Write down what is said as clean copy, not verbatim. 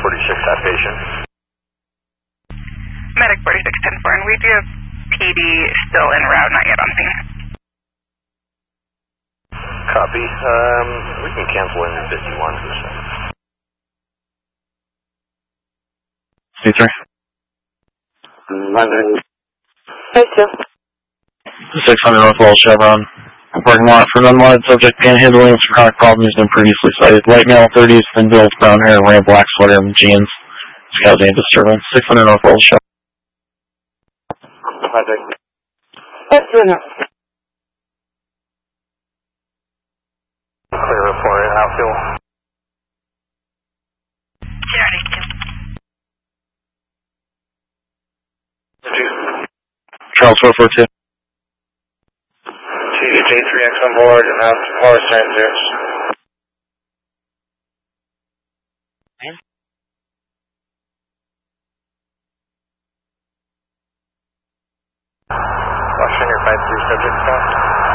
46, that patient. Medic 4610-4, and we do have PD still en route, not yet on scene. Copy. We can cancel in 51 for a second. C3. Hey, Tim. 600 North Wall Chevron. Parking lot for an unwanted subject panhandling with chronic problem has been previously cited. Light male 30s, thin build, brown hair, wearing black sweater and jeans. It's causing a disturbance. 600 North Wall Chevron. What's doing it? Clear report in outfield. Charles 442. J3X on board and out horse rangers. Washington 53 subject stop.